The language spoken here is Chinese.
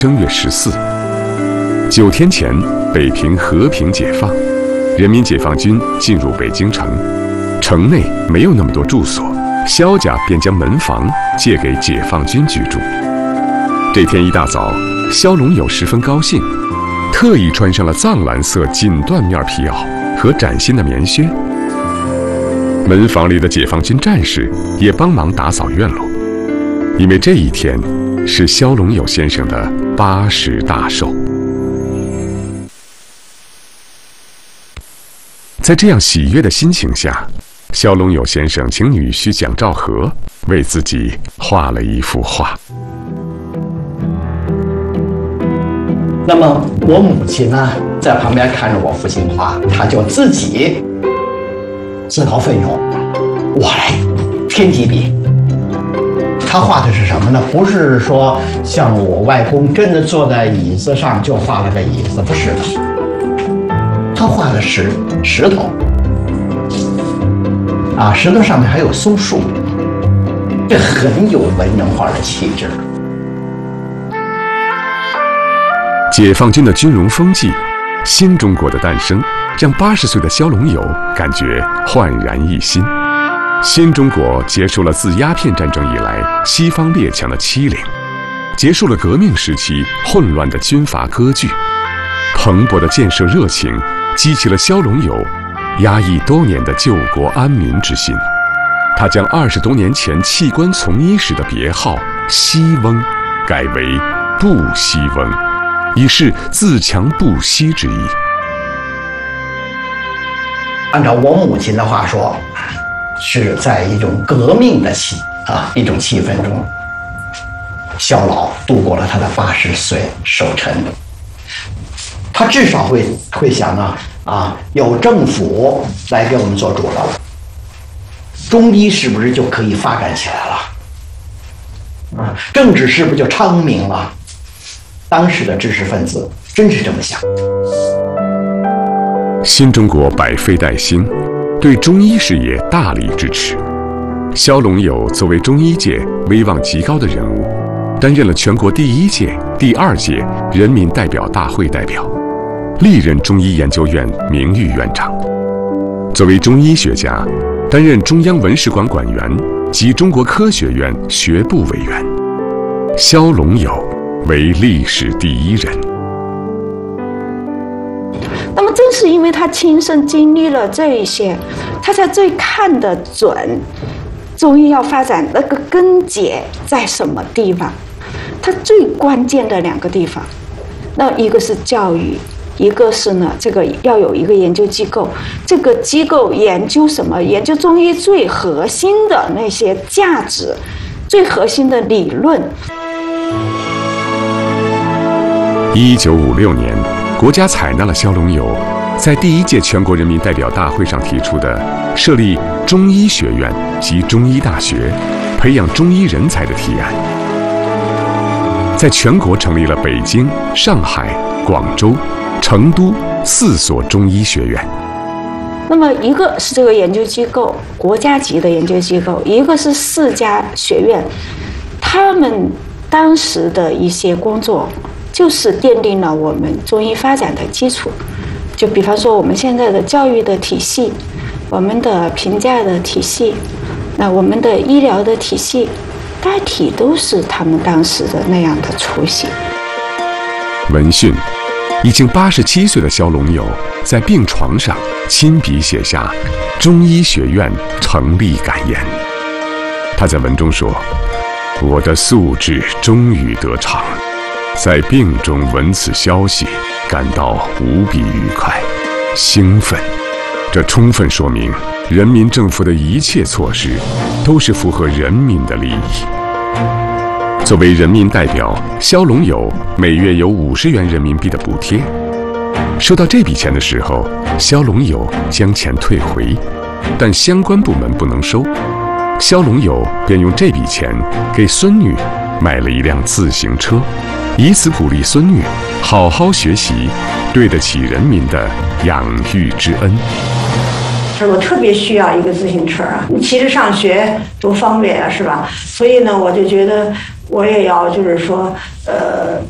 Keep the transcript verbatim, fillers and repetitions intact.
正月十四，九天前，北平和平解放，人民解放军进入北京城，城内没有那么多住所，萧家便将门房借给解放军居住。这天一大早，萧龙友十分高兴，特意穿上了藏蓝色锦缎面皮袄和崭新的棉靴。门房里的解放军战士也帮忙打扫院落，因为这一天是萧龙友先生的八十大寿。在这样喜悦的心情下，萧龙友先生请女婿蒋兆和为自己画了一幅画。 那么我母亲呢，在旁边看着我父亲画，她就自己自告奋勇，我来添几笔。他画的是什么呢？不是说像我外公真的坐在椅子上就画了个椅子，不是的。他画的是石头，啊，石头上面还有松树，这很有文人画的气质。 解放军的军容风纪，新中国的诞生，让八十岁的萧龙友感觉焕然一新。新中国结束了自鸦片战争以来西方列强的欺凌，结束了革命时期混乱的军阀割据，蓬勃的建设热情激起了萧龙友压抑多年的救国安民之心。他将二十多年前弃官从医时的别号西翁改为不西翁，以示自强不息之意。 按照我母亲的话说，是在一种革命的气啊，一种气氛中，萧老度过了他的八十岁寿辰。他至少会会想啊啊，有政府来给我们做主了，中医是不是就可以发展起来了？啊，政治是不是就昌明了？当时的知识分子真是这么想。 新中国百废待兴，对中医事业大力支持。萧龙友作为中医界威望极高的人物，担任了全国第一届、第二届人民代表大会代表，历任中医研究院名誉院长。作为中医学家，担任中央文史馆馆员及中国科学院学部委员。萧龙友为历史第一人。 那么正是因为他亲身经历了这一些，他才最看得准中医要发展那个根结在什么地方。它最关键的两个地方，那一个是教育，一个是呢这个要有一个研究机构，这个机构研究什么？研究中医最核心的那些价值，最核心的理论。 一九五六年，国家采纳了萧龙友在第一届全国人民代表大会上提出的设立中医学院及中医大学，培养中医人才的提案，在全国成立了北京、上海、广州、成都四所中医学院。 那么一个是这个研究机构，国家级的研究机构，一个是四家学院，他们当时的一些工作就是奠定了我们中医发展的基础。就比方说我们现在的教育的体系，我们的评价的体系，那我们的医疗的体系，大体都是他们当时的那样的雏形。 闻讯，已经八十七岁的萧龙友在病床上亲笔写下中医学院成立感言。他在文中说：“我的素质终于得偿，在病中闻此消息，感到无比愉快、兴奋。这充分说明人民政府的一切措施都是符合人民的利益。”作为人民代表，萧龙友每月有五十元人民币的补贴。收到这笔钱的时候，萧龙友将钱退回，但相关部门不能收。萧龙友便用这笔钱给孙女买了一辆自行车，以此鼓励孙女好好学习，对得起人民的养育之恩。 我特别需要一个自行车啊，你骑着上学多方便啊，是吧？所以呢，我就觉得我也要就是说，呃，